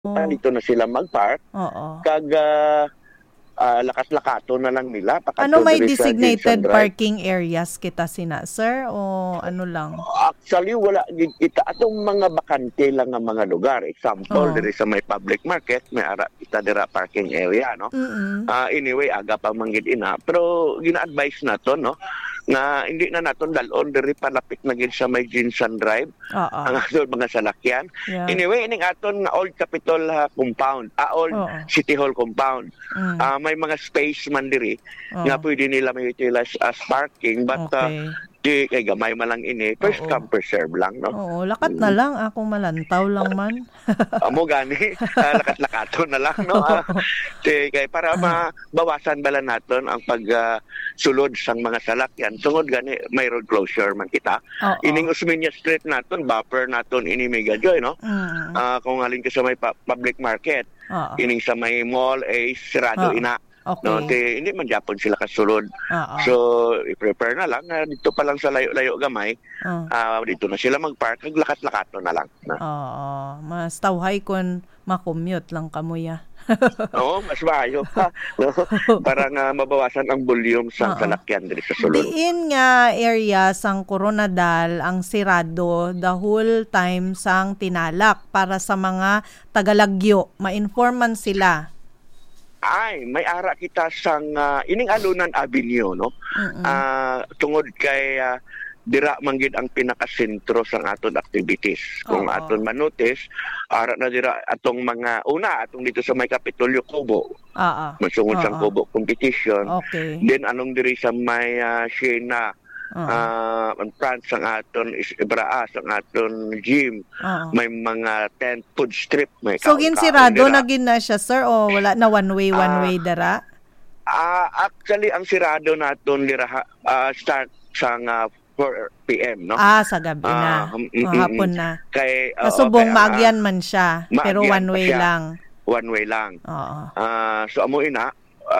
dito na sila mag-park Oo. kag lakas-lakato na lang nila Ano, pakadto may diri sa Jensen designated Drive. parking areas kita sina, sir, o ano lang? Actually wala gid kita atong mga bakante lang nga mga lugar. Example Oo. diri sa may public market may ara kita dira parking area no. Mm. Anyway aga pa manggid ina pero gina-advise naton no nga hindi na naton dalon diri palapit na gid sa may Jensen Drive Oo. ang aton mga salakyan. Yeah. Anyway ining aton nga Old Capitol compound, Old Oo. City Hall compound. May mga space man diri nga pwede nila ma-utilize as parking but Okay. di kay gamay man lang ini first Oo. come first serve lang no. Oo, lakat na lang. Akong malantaw lang man. Amo gani lakat-lakato na lang no. Di kay para mabawasan bala naton ang sulod sang mga salakyan tungod gani may road closure man kita. Oo. Ining Osmeña Street naton buffer naton ini Mega Joy no. Kung halin ka sa may public market Oo. ining sa may mall ay sirado ina. Okay. No, hindi man Japon sila kasulod. Oo. So, i-prepare na lang. Dito pa lang sa layo-layo gamay. Dito na sila mag-park. Lakat-lakato na lang. Oo. Mas tawhay kun makommute lang kamuya. Oo, mas maayo pa. No? Para nga mabawasan ang volume sa salakyan dito sa sulod. Diin nga area sang Coronadal ang sirado the whole time sang tinalak para sa mga tagalagyo. Ma-informan sila. Ay, may ara kita sang ining Alunan Avenue, no? Tungod kay dira manggid ang pinakasentro sang aton activities. Kung aton manotice, ara na dira atong mga atong dito sa may Kapitolyo Kubo. Masungod sang Kubo competition. Okay. Then anong diri sa may Siena ang France ang aton Ibraas ang aton gym may mga tent food strip may so ginsirado na gid na siya, sir, o wala na one way dara? Actually ang sirado naton dira start sang 4 PM no. Sa gabi na. Hapon na. Kay Kasubong maagyan man siya pero one way lang. One way lang. Oo. So amo ina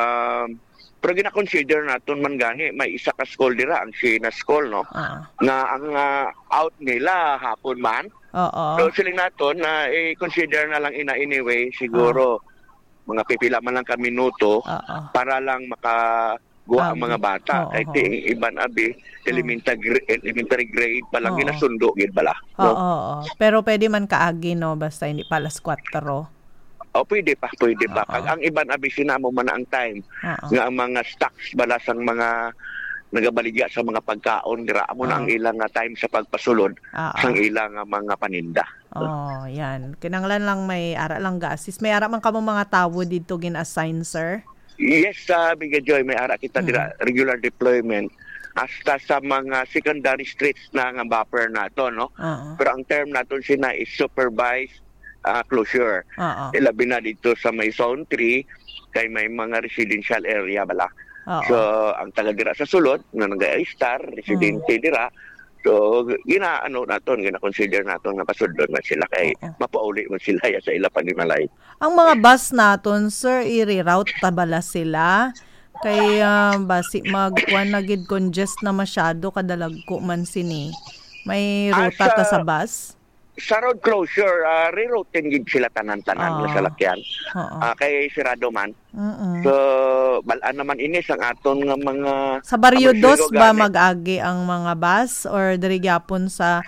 pero gina-consider naton man gani may isa ka school dira ang Siena School no. Nga ang out nila hapon man. Oo. So siling naton na i-consider na lang ina anyway siguro mga pipila man lang ka minuto para lang makagawa ang mga bata. Kay iban abi elementary grade pa lang ginasundo gid bala. No? Oo. Pero pwede man kaagi no basta hindi palas 4. Pwede pa. Kag ang iban abi sinamo man ang time nga ang mga stocks balasang mga nagabaligya sa mga pagkaon dira amo na ang ilang time sa pagpasulod sang ilang mga paninda. Yan. Kinanglan lang may ara lang ga-assist. May ara man kamo mga tawo dito gin-assign, sir? Yes, Big Joy, may ara kita dira regular deployment hasta sa mga secondary streets na nga buffer nato no. Pero ang term naton sina is supervised closure. Labi na dito sa may zone 3 kay may mga residential area bala. So ang taga dira sa sulod nga nag-i-star residente dira. So gina-consider naton nga pasudlon man sila kay mapauli man sila sa ila panimalay. Ang mga bus naton, sir, i-reroute tabala sila kay basi magkuan na gid congest na masyado kadalagko man sini. May ruta ta sa bus? Sa road closure, rerouting gid sila tanan-tanan nga salakyan. Kay sirado man. So, balaan naman ini sang aton nga mga sa Barrio 2 ba mag-agi ang mga bus or diri gyapon sa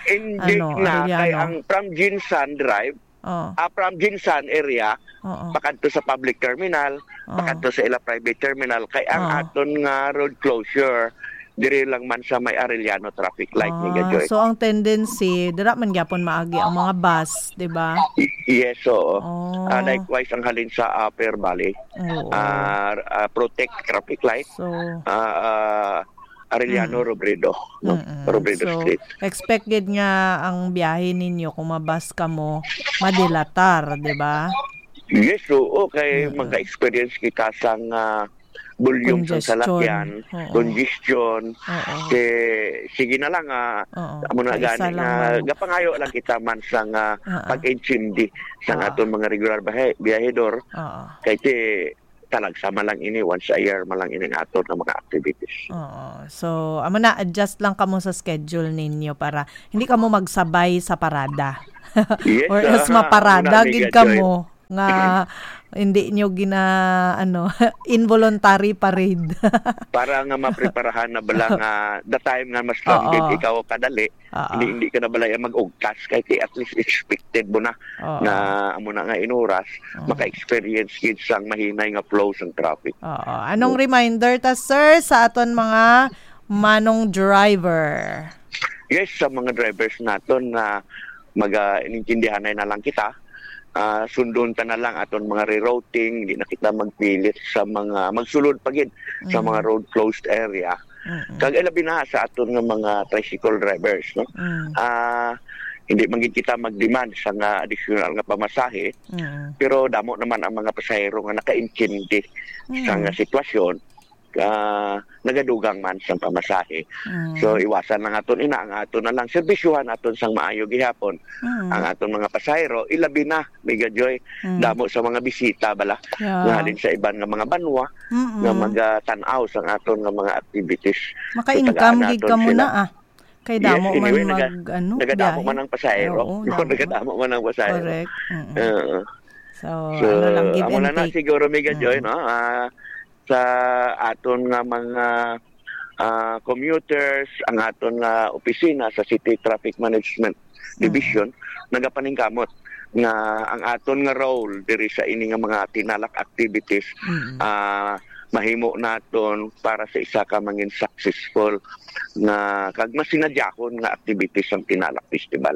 na kay ang from Jensen Drive, from Jensen area, pakadto sa public terminal, pakadto sa ila private terminal kay ang aton nga road closure diri lang man sa may Arellano traffic light ni Gajoy. So ang tendency dira man gyapon maagi ang mga bus, di ba? Yes, so likewise ang halin sa Upper Valley. Protect traffic light. So Arellano Robredo, no? Robredo Street. Expected nga ang biyahe ninyo kung mabas ka mo madilatar, di ba? Yes, so kay magka-experience kita sang volume sa salakyan, congestion. Sige na lang amo na gani gapangayo lang kita man sang pag-intindi sang aton mga regular biyahedor. Kay talagsama lang ini once a year man lang ini aton nga mga activities. So amo na adjust lang kamo sa schedule ninyo para hindi kamo magsabay sa parada. Yes, or else maparada gid kamo. nga hindi nyo involuntary parade. Para nga mapreparahan na bala nga the time nga mas landed ikaw kadali, hindi ka na bala mag-ugtas kay at least expected mo na na amo na nga inuras maka-experience gid sang mahinay nga flow sang traffic. Anong reminder ta sir sa aton mga manong driver? Yes, sa mga drivers naton na mag-inintindihan na lang kita. Sundon ta na lang aton mga rerouting, hindi na kita magpilit sa mga magsulod pagid sa mga road closed area. Kag ilabi na sa aton nga mga tricycle drivers, no? Hindi man gid kita mag-demand sa nga additional nga pamasahe, pero damo naman ang mga pasahero nga nakaintindi sa nga sitwasyon. Nagadugang man sang pamasahe. So iwasan lang aton ang aton na lang serbisyuhan aton sang maayo gihapon. Ang aton mga pasahero ilabi na Mega Joy damo sa mga bisita bala nga halin sa iban nga mga banwa nga maga-tan-aw sang aton nga mga activities. Maka-income gid ka muna kay damo man nagadamo man ang pasahero. Nagadamo man ang pasahero. Correct. So lang give and take. Siguro Mega Joy no. Sa aton nga mga commuters, ang aton nga opisina sa City Traffic Management Division nagapaningkamot nga ang aton nga role diri sa ini nga mga tinalak activities mahimo naton para sa isa ka mangin successful nga kag masinadyakon nga activities ang Tinalak Festival.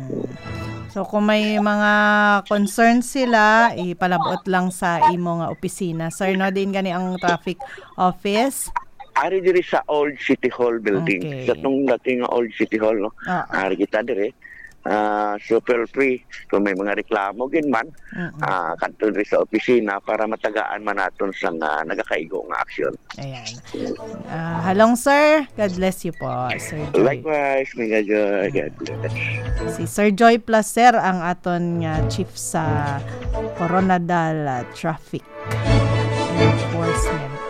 So kung may mga concerns sila, ipalabot lang sa imo nga opisina. Sir, no din gani ang traffic office? Ari diri sa Old City Hall building. Sa tong dating Old City Hall, no? Ari kita diri. So feel free kung may mga reklamo gin man kadto diri sa opisina para matagaan man naton sa nagakaigo nga aksyon. Ayan. Halong sir, God bless you po, Sir Joy. Likewise, Mega Joy. God bless. Si Sir Joy Placer ang aton nga chief sa Coronadal Traffic Enforcement.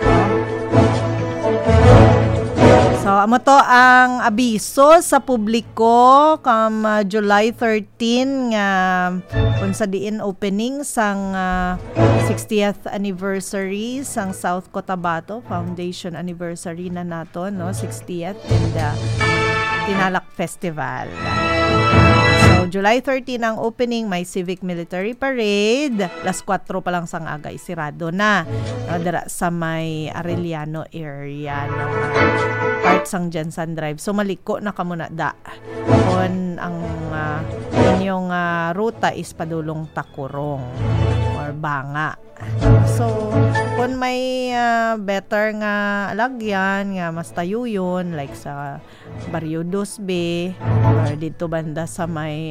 So, amo to ang abiso sa publiko kam July 13 nga kung sa diin opening sang 60th anniversary sang South Cotabato Foundation anniversary na nato, no? 60th and Tinalak Festival. So, July 13 ang opening, may civic military parade. Las 4 pa lang sang aga, isirado na. Dara sa may Arellano area ng part sang Jensen Drive. So, maliko na kamo na da. Kung ang inyong ruta is padulong Takurong or Banga. So, kung may better nga alagyan, nga mas tayo yun, like sa Barrio 2B, or dito banda sa may,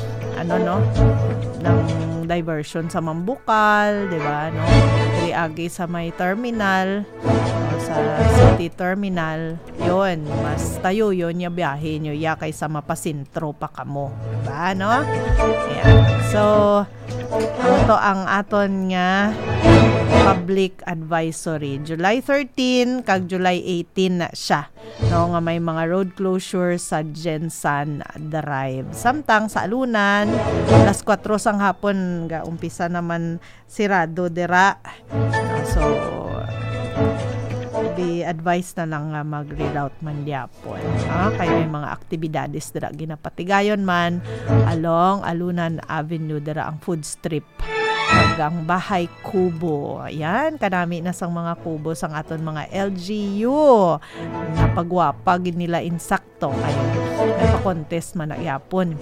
ng diversion sa Mambukal, di ba, no? Triagi sa may terminal, sa city terminal, yun, mas tayo yun, yung biyahe nyo, kaysa mapasintro pa kamo, di ba, no? Ayan. So, ito ang aton nga public advisory. July 13 kag July 18 na siya. No, nga may mga road closure sa Jensen Drive. Samtang sa Alunan, alas 4 sang hapon ga umpisa naman sirado dira. So be advised na lang nga mag-reroute man diapon. Kay may mga aktibidades dira ginapatigayon man along Alunan Avenue dira ang food strip hanggang Bahay Kubo. Ayan, kanami na sang mga kubo sang aton mga LGU. Napagwapag nila insakto kay may pa-contest man na yapon.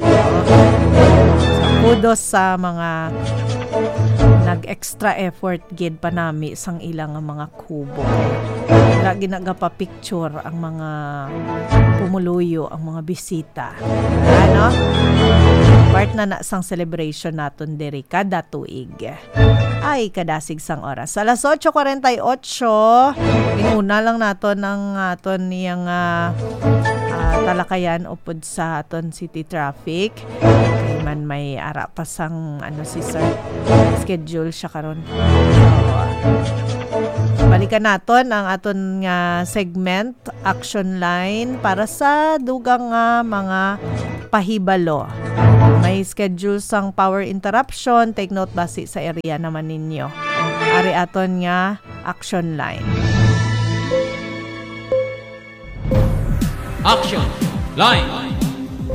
Kudos sa mga nag-extra effort gid pa nami sang ilang mga kubo. Lagi nagapa-picture ang mga pumuluyo, ang mga bisita. Ano? Part na sang celebration naton diri kada tuig. Ay, kadasig sang oras. Alas 8:48, inuna lang naton ang aton niyang talakayan upod sa aton city traffic. Kay man may ara pa sang si sir schedule siya karon. Balikan naton ang aton nga segment action line para sa dugang mga pahibalo. May may schedule sang power interruption, take note basi sa area naman ninyo. Ari aton nga action line. Action line.